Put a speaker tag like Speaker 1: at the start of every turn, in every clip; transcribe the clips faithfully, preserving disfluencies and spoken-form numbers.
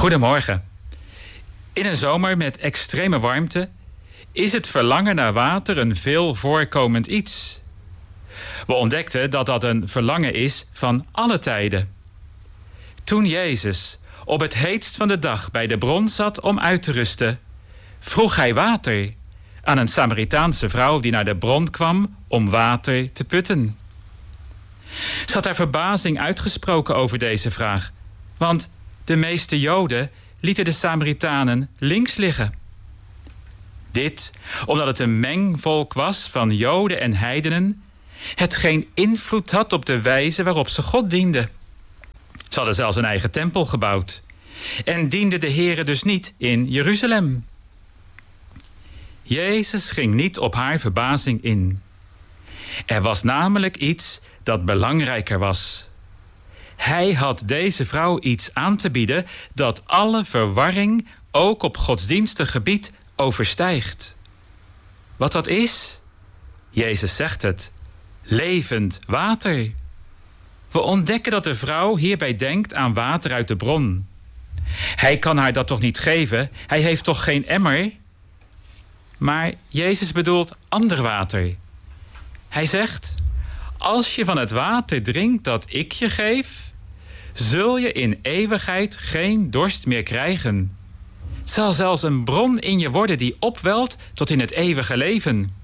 Speaker 1: Goedemorgen. In een zomer met extreme warmte is het verlangen naar water een veel voorkomend iets. We ontdekten dat dat een verlangen is van alle tijden. Toen Jezus op het heetst van de dag bij de bron zat om uit te rusten, vroeg hij water aan een Samaritaanse vrouw die naar de bron kwam om water te putten. Ze had haar verbazing uitgesproken over deze vraag, want de meeste Joden lieten de Samaritanen links liggen. Dit omdat het een mengvolk was van Joden en heidenen, het geen invloed had op de wijze waarop ze God dienden. Ze hadden zelfs een eigen tempel gebouwd en dienden de Here dus niet in Jeruzalem. Jezus ging niet op haar verbazing in. Er was namelijk iets dat belangrijker was. Hij had deze vrouw iets aan te bieden dat alle verwarring, ook op godsdienstig gebied, overstijgt. Wat dat is? Jezus zegt het: levend water. We ontdekken dat de vrouw hierbij denkt aan water uit de bron. Hij kan haar dat toch niet geven? Hij heeft toch geen emmer? Maar Jezus bedoelt ander water. Hij zegt: als je van het water drinkt dat ik je geef, zul je in eeuwigheid geen dorst meer krijgen. Het zal zelfs een bron in je worden die opwelt tot in het eeuwige leven.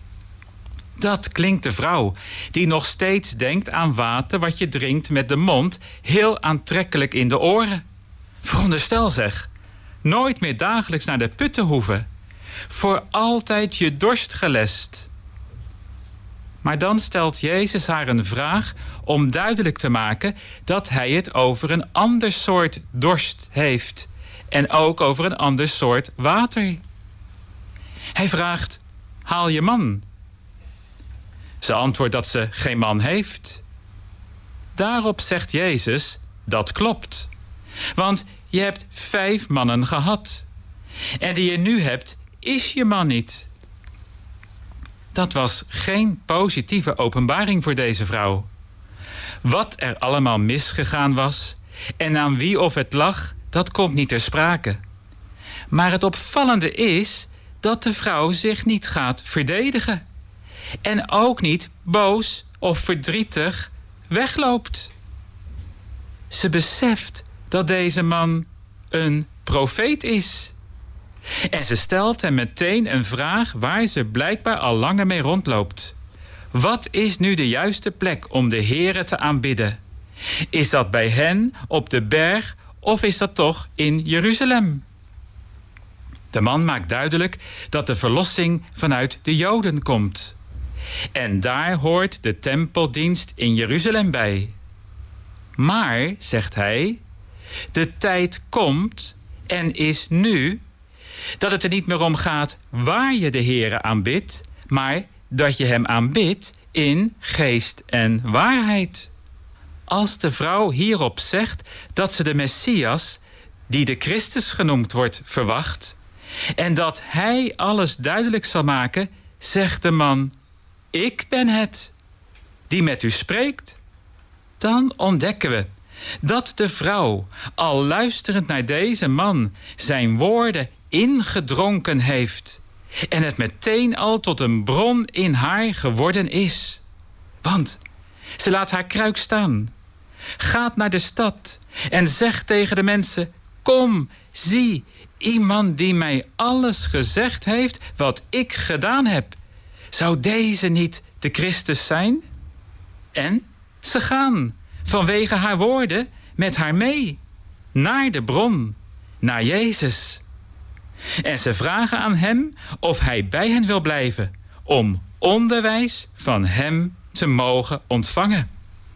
Speaker 1: Dat klinkt de vrouw die nog steeds denkt aan water wat je drinkt met de mond, heel aantrekkelijk in de oren. Veronderstel zeg, nooit meer dagelijks naar de put te hoeven. Voor altijd je dorst gelest. Maar dan stelt Jezus haar een vraag om duidelijk te maken dat hij het over een ander soort dorst heeft. En ook over een ander soort water. Hij vraagt: haal je man? Ze antwoordt dat ze geen man heeft. Daarop zegt Jezus: dat klopt. Want je hebt vijf mannen gehad. En die je nu hebt, is je man niet. Dat was geen positieve openbaring voor deze vrouw. Wat er allemaal misgegaan was en aan wie of het lag, dat komt niet ter sprake. Maar het opvallende is dat de vrouw zich niet gaat verdedigen. En ook niet boos of verdrietig wegloopt. Ze beseft dat deze man een profeet is. En ze stelt hem meteen een vraag waar ze blijkbaar al langer mee rondloopt. Wat is nu de juiste plek om de Here te aanbidden? Is dat bij hen op de berg of is dat toch in Jeruzalem? De man maakt duidelijk dat de verlossing vanuit de Joden komt. En daar hoort de tempeldienst in Jeruzalem bij. Maar, zegt hij, de tijd komt en is nu dat het er niet meer om gaat waar je de Here aanbidt, maar dat je hem aanbidt in geest en waarheid. Als de vrouw hierop zegt dat ze de Messias, die de Christus genoemd wordt, verwacht, en dat hij alles duidelijk zal maken, zegt de man: ik ben het die met u spreekt. Dan ontdekken we dat de vrouw, al luisterend naar deze man, zijn woorden ingedronken heeft en het meteen al tot een bron in haar geworden is. Want ze laat haar kruik staan, gaat naar de stad en zegt tegen de mensen: kom, zie, iemand die mij alles gezegd heeft wat ik gedaan heb. Zou deze niet de Christus zijn? En ze gaan vanwege haar woorden met haar mee naar de bron, naar Jezus. En ze vragen aan hem of hij bij hen wil blijven om onderwijs van hem te mogen ontvangen.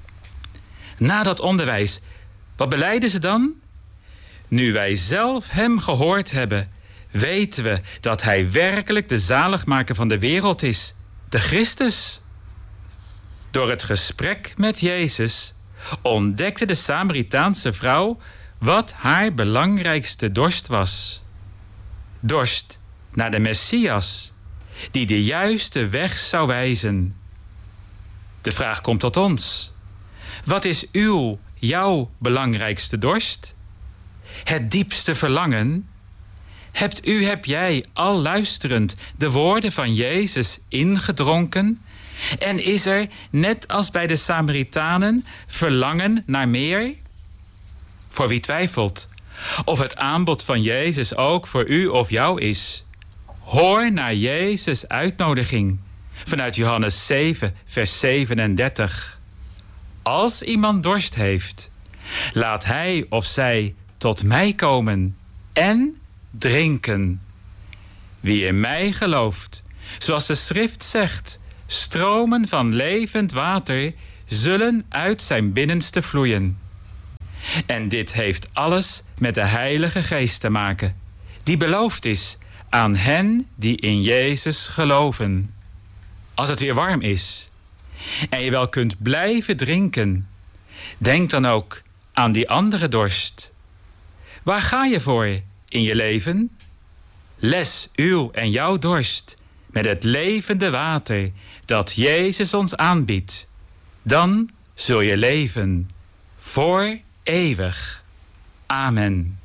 Speaker 1: Na dat onderwijs, wat belijden ze dan? Nu wij zelf hem gehoord hebben, weten we dat hij werkelijk de zaligmaker van de wereld is, de Christus. Door het gesprek met Jezus ontdekte de Samaritaanse vrouw wat haar belangrijkste dorst was. Dorst naar de Messias, die de juiste weg zou wijzen. De vraag komt tot ons. Wat is uw, jouw belangrijkste dorst? het diepste verlangen? Hebt u, heb jij al luisterend de woorden van Jezus ingedronken? En is er, net als bij de Samaritanen, verlangen naar meer? Voor wie twijfelt of het aanbod van Jezus ook voor u of jou is, hoor naar Jezus' uitnodiging vanuit Johannes zeven, vers zevenendertig. Als iemand dorst heeft, laat hij of zij tot mij komen en drinken. Wie in mij gelooft, zoals de schrift zegt, stromen van levend water zullen uit zijn binnenste vloeien. En dit heeft alles met de Heilige Geest te maken, die beloofd is aan hen die in Jezus geloven. Als het weer warm is en je wel kunt blijven drinken, denk dan ook aan die andere dorst. Waar ga je voor in je leven? Les uw en jouw dorst met het levende water dat Jezus ons aanbiedt. Dan zul je leven voor eeuwig. Amen.